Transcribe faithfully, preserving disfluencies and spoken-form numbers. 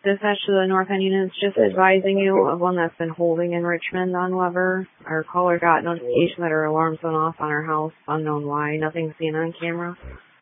Dispatch to the North End units, just advising you of one that's been holding in Richmond on Weber. Our caller got notification that her alarms went off on her house, unknown why. Nothing seen on camera.